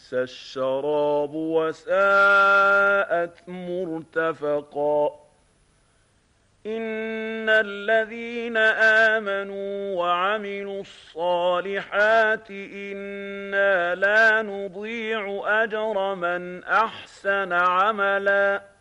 وبئس الشراب وساءت مرتفقا إن الذين آمنوا وعملوا الصالحات إنا لا نضيع أجر من أحسن عملا